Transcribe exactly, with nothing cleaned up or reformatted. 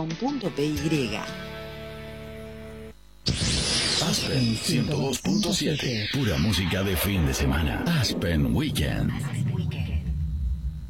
com punto p y. Aspen ciento dos punto siete. Pura música de fin de semana. Aspen Weekend.